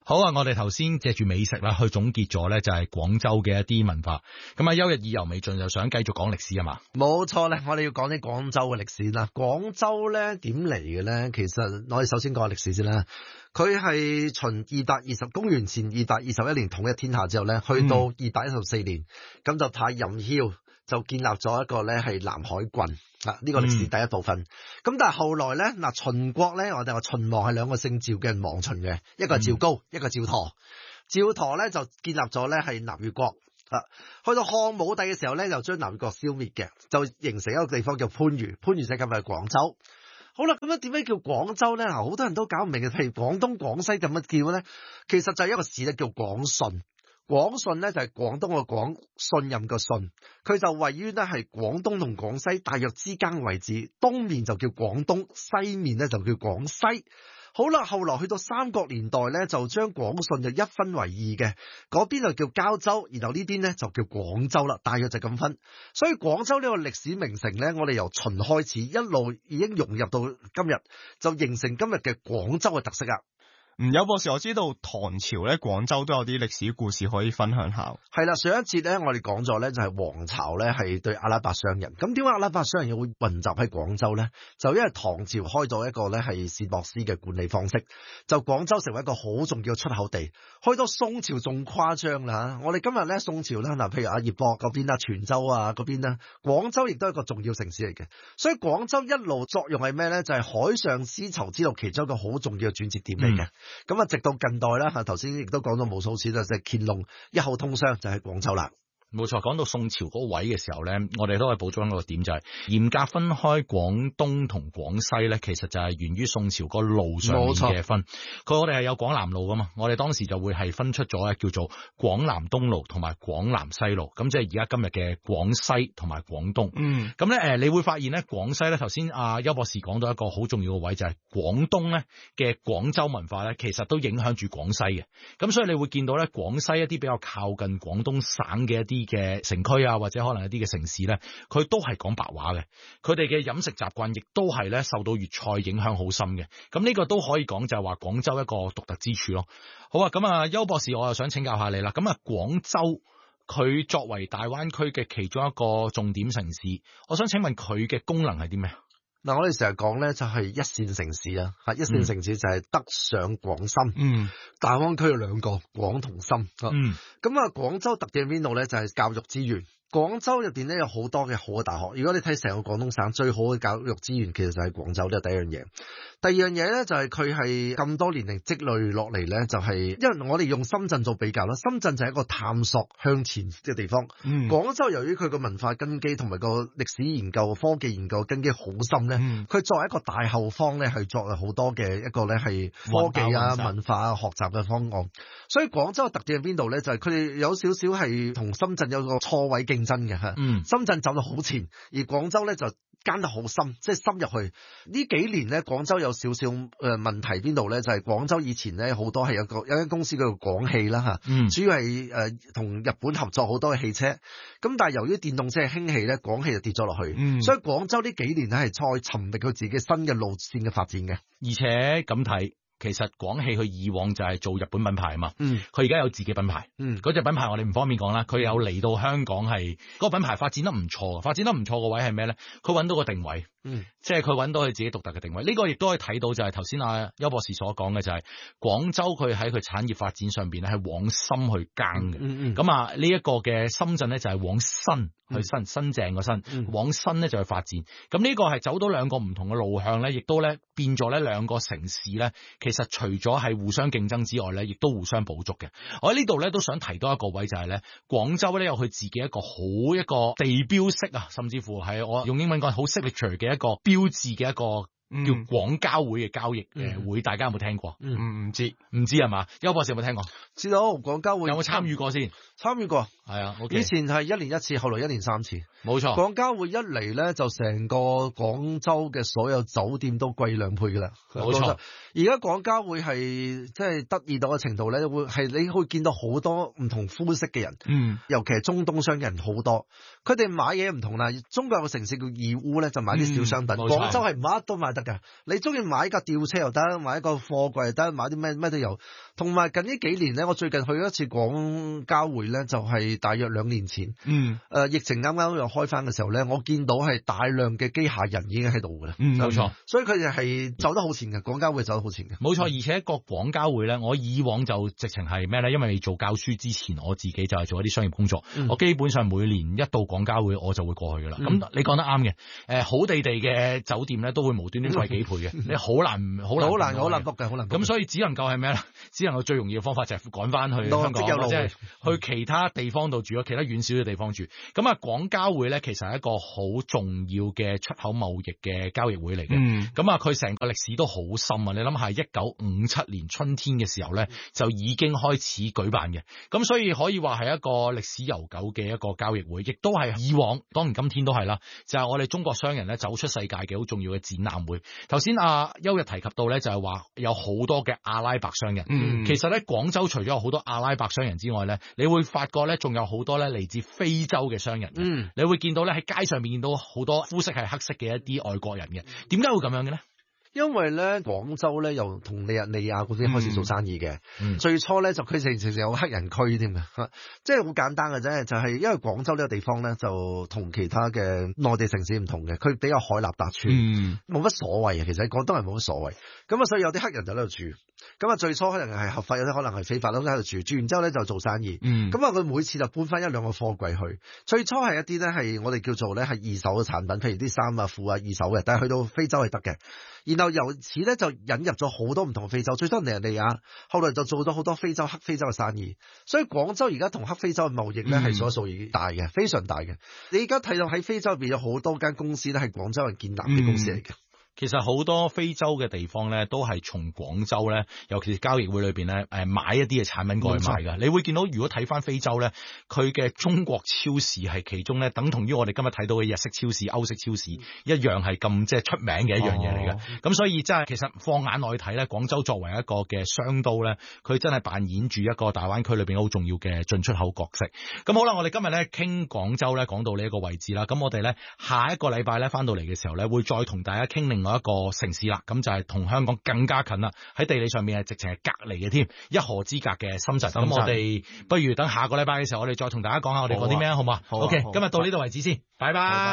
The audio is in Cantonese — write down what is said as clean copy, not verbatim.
好啊，我哋頭先借住美食啦，去總結咗咧就係廣州嘅一啲文化。咁啊，休日意猶未盡，就想繼續講歷史啊嘛。 冇錯咧，我哋要講啲廣州嘅歷史啦。廣州咧點嚟嘅咧？其實我哋首先講下歷史先啦。佢係從公元前221年統一天下之後咧，去到214年，咁就派任囂就建立咗一個咧係南海郡啊，呢個歷史第一部分。咁但係後來咧，嗱秦國咧，我哋話秦王係兩個姓趙嘅人亡秦嘅，一個係趙高，一個係趙佗。趙佗咧就建立咗咧係南越國啊，去到漢武帝嘅時候咧，就將南越國消滅嘅，就形成一個地方叫番禺，番禺就今日係廣州。好啦，咁樣點解叫廣州咧？好多人都搞唔明嘅，譬如廣東、廣西咁樣叫咧，其實就係一個市咧叫廣順。廣順咧就係廣東嘅廣，信任嘅信，佢就位於咧係廣東同廣西大約之間嘅位置，東面就叫廣東，西面咧就叫廣西。好啦，後來去到三國年代咧，就將廣順就一分為二嘅，嗰邊就叫交州，然後呢邊咧就叫廣州啦，大約就咁分。所以廣州呢個歷史名城咧，我哋由秦開始一路已經融入到今日，就形成今日嘅廣州嘅特色啊。 有博士，我知道唐朝咧，廣州都有啲歷史故事可以分享下。 係啦，上一節咧，我哋講咗咧就係黃巢咧係對阿拉伯商人。咁點解阿拉伯商人會混集喺廣州咧？就因為唐朝開咗一個咧係薛莫斯嘅管理方式，就廣州成為一個好重要嘅出口地。去到宋朝仲誇張啦，我哋今日咧宋朝啦，嗱，譬如阿葉博嗰邊啦、泉州啊嗰邊啦，廣州亦都係一個重要城市嚟嘅。所以廣州一路作用係咩咧？就係海上絲綢之路其中一個好重要嘅轉折點嚟嘅。咁啊，直到近代啦，頭先亦都講到無數次啦，就係乾隆一口通商就係廣州啦。 冇錯，講到宋朝嗰位嘅時候咧，我哋都可以補充一個點，就係嚴格分開廣東同廣西咧，其實就係源於宋朝個路上面嘅分。我哋係有廣南路噶嘛，我哋當時就會係分出咗叫做廣南東路同埋廣南西路，咁即係而家今日嘅廣西同埋廣東。咁咧你會發現咧，廣西咧頭先阿邱博士講到一個好重要嘅位，就係廣東咧嘅廣州文化咧，其實都影響住廣西嘅。咁所以你會見到咧，廣西一啲比較靠近廣東省嘅一啲嘅城區啊，或者可能一啲嘅城市咧，佢都係講白話嘅，佢哋嘅飲食習慣亦都係咧受到粵菜影響好深嘅。咁呢個都可以講就係話廣州一個獨特之處咯。好啊，咁啊，邱博士，我又想請教下你啦。咁啊，廣州佢作為大灣區嘅其中一個重點城市，我想請問佢嘅功能係啲咩？ 嗱，我哋成日講咧就係一線城市啊，一線城市就係北上廣深。大灣區有兩個廣同深。咁啊，廣州特點喺邊度咧？就係教育資源。廣州入邊咧有好多嘅好嘅大學，如果你睇成個廣東省最好嘅教育資源，其實就係廣州，呢係第一樣嘢。第二樣嘢咧就係佢係咁多年嚟積累落嚟咧，就係因為我哋用深圳做比較啦，深圳就係一個探索向前嘅地方。廣州由於佢個文化根基同埋個歷史研究、科技研究根基好深咧，佢作為一個大後方咧，係作為好多嘅一個咧係科技啊、文化啊、學習嘅方案。所以廣州嘅特點喺邊度咧？就係佢哋有少少係同深圳有個錯位競爭嘅嚇。深圳走到好前，而廣州咧就耕得好深，即係深入去。呢幾年咧，廣州有少少問題邊度咧？就係廣州以前咧好多係有間公司叫做廣汽啦嚇，主要係同日本合作好多嘅汽車。咁但係由於電動車興起咧，廣汽就跌咗落去。所以廣州呢幾年咧係再尋覓佢自己新嘅路線嘅發展嘅。 而且咁睇，其實廣汽佢以往就係做日本品牌啊嘛，佢而家有自己品牌，嗰隻品牌我哋唔方便講啦。佢有嚟到香港係嗰個品牌發展得唔錯，發展得唔錯個位係咩咧？佢揾到個定位，即係佢揾到佢自己獨特嘅定位。呢個亦都可以睇到就係頭先阿邱博士所講嘅，就係廣州佢喺佢產業發展上邊咧係往深去耕嘅。咁啊呢一個嘅深圳咧就係往新去新淨個新，往新咧就去發展。咁呢個係走到兩個唔同嘅路向咧，亦都咧變咗咧兩個城市咧，其實除咗係互相競爭之外咧，亦都互相補足嘅。我喺呢度咧都想提多一個位，就係咧廣州咧有佢自己一個好一個地標式啊，甚至乎係我用英文講好 signature 嘅一個標誌嘅一個叫廣交會嘅交易會，大家有冇聽過？唔知係嘛？邱博士有冇聽過？ 知道廣交會有冇參與過先？ 參與過， 係啊， 以前係一年一次，後來一年3次。 冇錯， 廣交會一嚟咧，就成個廣州嘅所有酒店都貴2倍噶啦。 冇錯， 而家廣交會係即係得意到嘅程度咧，會係你會見到好多唔同膚色嘅人，尤其係中東商人好多，佢哋買嘢唔同啦。中國有個城市叫義烏咧，就買啲小商品。廣州係乜都買得。 得㗎。你中意買架吊車又得，買一個貨櫃又得，買啲咩都有。同埋近呢幾年咧，我最近去咗一次廣交會咧，就係大約2年前。疫情啱啱又開翻嘅時候咧，我見到係大量嘅機械人已經喺度㗎啦。 冇錯。 所以佢哋係走得好前嘅，廣交會走得好前嘅。 冇錯，而且一個廣交會咧，我以往就直情係咩咧？因為做教書之前，我自己就係做一啲商業工作。我基本上每年一到廣交會，我就會過去㗎啦。咁你講得啱嘅。好地地嘅酒店咧，都會無端端貴幾倍嘅。你好難 book 嘅，好難。咁所以只能夠係咩咧？只能夠最容易嘅方法就係趕翻去香港，或者係去其他地方度住咯，其他遠少嘅地方住。咁啊，廣交會咧其實係一個好重要嘅出口貿易嘅交易會嚟嘅。咁啊，佢成個歷史都好深啊！你諗下，1957年春天嘅時候咧，就已經開始舉辦嘅。咁所以可以話係一個歷史悠久嘅一個交易會，亦都係以往，當然今天都係啦，就係我哋中國商人咧走出世界嘅好重要嘅展覽會。頭先邱日提及到咧，就係話有好多嘅阿拉伯商人。其實咧，廣州除咗有好多阿拉伯商人之外咧，你會發覺咧，仲有好多咧嚟自非洲嘅商人。你會見到咧，喺街上面見到好多膚色係黑色嘅一啲外國人嘅。點解會咁樣嘅咧？ 因為咧，廣州咧又同尼日利亞嗰啲開始做生意嘅。最初咧就佢成有黑人區添嘅，即係好簡單嘅啫。就係因為廣州呢個地方咧，就同其他嘅內地城市唔同嘅，佢比較海納百川，冇乜所謂啊。其實廣東人冇乜所謂。咁啊，所以有啲黑人就喺度住。咁啊，最初可能係合法，有啲可能係非法，都喺度住。住完之後咧就做生意。咁啊，佢每次就搬翻1-2個貨櫃去。最初係一啲咧係我哋叫做咧係二手嘅產品，譬如啲衫啊褲啊二手嘅，但係去到非洲係得嘅。然後由此咧就引入咗好多唔同嘅非洲，最多尼日利亞，後來就做咗好多非洲黑非洲嘅生意。所以廣州而家同黑非洲嘅貿易咧係數一數二大嘅，非常大嘅。你而家睇到喺非洲入邊有好多間公司咧係廣州人建立嘅公司嚟嘅。 其實好多非洲嘅地方咧，都係從廣州咧，尤其是交易會裏邊咧，買一啲嘅產品過去賣㗎。你會見到，如果睇翻非洲咧，佢嘅中國超市係其中咧，等同於我哋今日睇到嘅日式超市、歐式超市一樣係咁即係出名嘅一樣嘢嚟嘅。咁所以真係其實放眼內睇咧，廣州作為一個嘅商都咧，佢真係扮演住一個大灣區裏邊好重要嘅進出口角色。咁好啦，我哋今日咧傾廣州咧，講到呢一個位置啦。咁我哋咧下一個禮拜咧翻到嚟嘅時候咧，會再同大家傾另外一個城市啦，咁就係同香港更加近啦，喺地理上面係直情係隔離嘅添，一河之隔嘅深圳。咁我哋不如等下個禮拜嘅時候，我哋再同大家講下我哋講啲咩好嘛？好，OK，今日到呢度為止先，拜拜。